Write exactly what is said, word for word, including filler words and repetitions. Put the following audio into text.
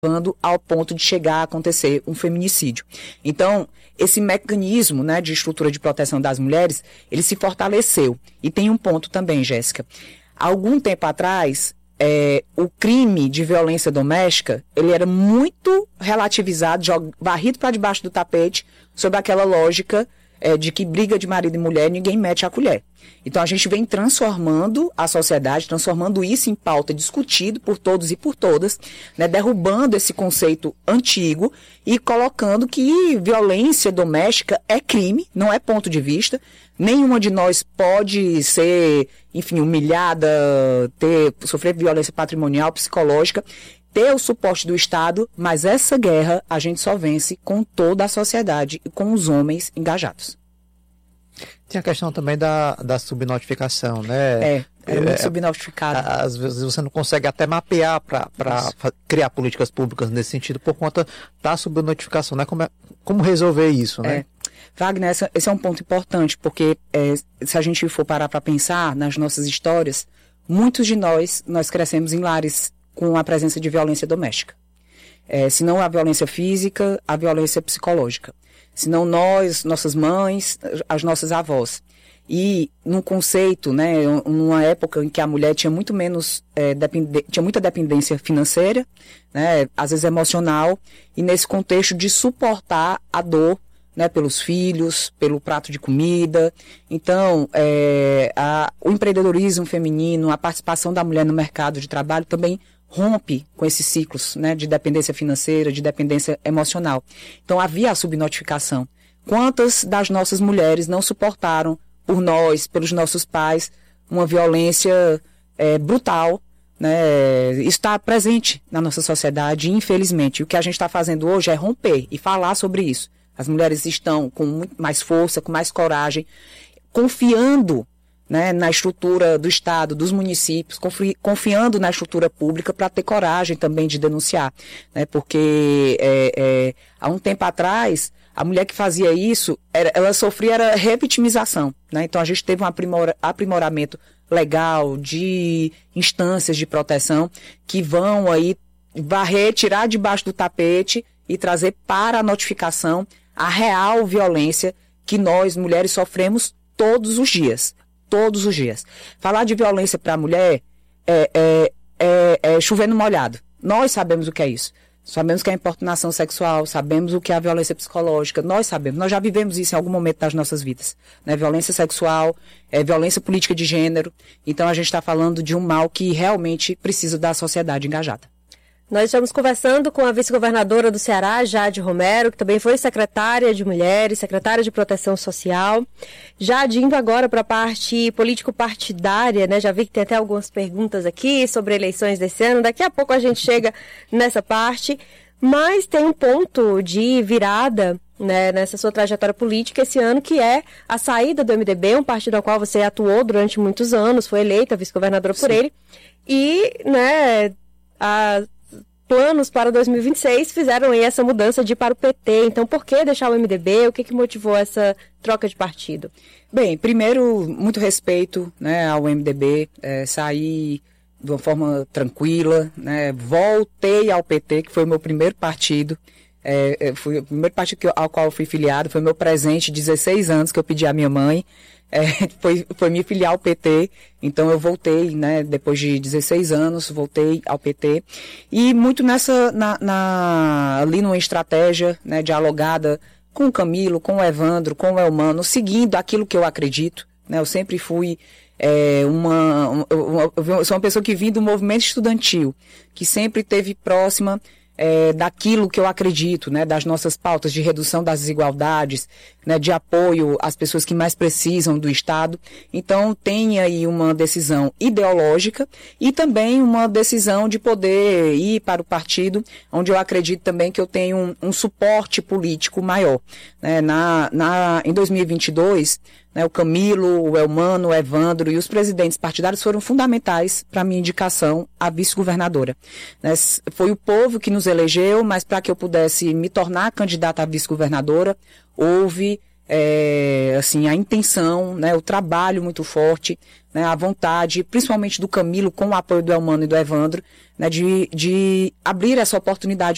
ao ponto de chegar a acontecer um feminicídio. Então, esse mecanismo, né, de estrutura de proteção das mulheres, ele se fortaleceu. E tem um ponto também, Jéssica. Há algum tempo atrás, é, o crime de violência doméstica, ele era muito relativizado, jog... varrido para debaixo do tapete, sob aquela lógica é, de que briga de marido e mulher, ninguém mete a colher. Então, a gente vem transformando a sociedade, transformando isso em pauta discutido por todos e por todas, né, derrubando esse conceito antigo e colocando que violência doméstica é crime, não é ponto de vista. Nenhuma de nós pode ser, enfim, humilhada, ter, sofrer violência patrimonial, psicológica, ter o suporte do Estado, mas essa guerra a gente só vence com toda a sociedade e com os homens engajados. Tem a questão também da, da subnotificação, né? É, é muito é, subnotificado. Às vezes você não consegue até mapear para criar políticas públicas nesse sentido por conta da subnotificação, né? Como, é, como resolver isso, né? É. Wagner, essa, esse é um ponto importante, porque é, se a gente for parar para pensar nas nossas histórias, muitos de nós, nós crescemos em lares com a presença de violência doméstica. É, se não a violência física, a violência psicológica. Se não nós, nossas mães, as nossas avós. E num conceito, né, numa época em que a mulher tinha muito menos, é, depende, tinha muita dependência financeira, né, às vezes emocional, e nesse contexto de suportar a dor, né, pelos filhos, pelo prato de comida. Então, é, a, o empreendedorismo feminino, a participação da mulher no mercado de trabalho também rompe com esses ciclos, né, de dependência financeira, de dependência emocional. Então, havia a subnotificação. Quantas das nossas mulheres não suportaram, por nós, pelos nossos pais, uma violência é, brutal, né? Isso está presente na nossa sociedade, infelizmente. E o que a gente está fazendo hoje é romper e falar sobre isso. As mulheres estão com muito mais força, com mais coragem, confiando, né, na estrutura do Estado, dos municípios, confi, confiando na estrutura pública para ter coragem também de denunciar. Né, porque é, é, há um tempo atrás, a mulher que fazia isso, era, ela sofria era revitimização. Né, então a gente teve um aprimora, aprimoramento legal de instâncias de proteção que vão aí varrer, tirar debaixo do tapete e trazer para a notificação a real violência que nós, mulheres, sofremos todos os dias. Todos os dias. Falar de violência para a mulher é, é, é, é chover no molhado. Nós sabemos o que é isso. Sabemos o que é a importunação sexual, sabemos o que é a violência psicológica, nós sabemos, nós já vivemos isso em algum momento das nossas vidas. Né? Violência sexual, é, violência política de gênero. Então a gente está falando de um mal que realmente precisa da sociedade engajada. Nós estamos conversando com a vice-governadora do Ceará, Jade Romero, que também foi secretária de Mulheres, secretária de Proteção Social. Jade, indo agora para a parte político-partidária, né? Já vi que tem até algumas perguntas aqui sobre eleições desse ano. Daqui a pouco a gente chega nessa parte. Mas tem um ponto de virada, né, nessa sua trajetória política esse ano, que é a saída do M D B, um partido ao qual você atuou durante muitos anos, foi eleita vice-governadora por ele. E, né, a... planos para dois mil e vinte e seis fizeram aí essa mudança de ir para o P T. Então, por que deixar o M D B? O que, que motivou essa troca de partido? Bem, primeiro, muito respeito, né, ao M D B. É, saí de uma forma tranquila, né, voltei ao P T, que foi o meu primeiro partido. É, foi o primeiro partido que, ao qual eu fui filiado, foi meu presente de dezesseis anos que eu pedi à minha mãe. É, foi, foi me filiar ao P T, então eu voltei, né, depois de dezesseis anos, voltei ao P T, e muito nessa, na, na, ali numa estratégia, né, dialogada com o Camilo, com o Evandro, com o Elmano, seguindo aquilo que eu acredito, né, eu sempre fui é, uma, uma, uma, eu sou uma pessoa que vim do movimento estudantil, que sempre esteve próxima É, daquilo que eu acredito, né, das nossas pautas de redução das desigualdades, né, de apoio às pessoas que mais precisam do Estado. Então, tem aí uma decisão ideológica e também uma decisão de poder ir para o partido, onde eu acredito também que eu tenho um, um suporte político maior. Né, na, na, em dois mil e vinte e dois, né, o Camilo, o Elmano, o Evandro e os presidentes partidários foram fundamentais para a minha indicação à vice-governadora. Né, foi o povo que nos elegeu, mas para que eu pudesse me tornar candidata a vice-governadora, houve é, assim, a intenção, né, o trabalho muito forte, né, a vontade, principalmente do Camilo, com o apoio do Elmano e do Evandro, né, de, de abrir essa oportunidade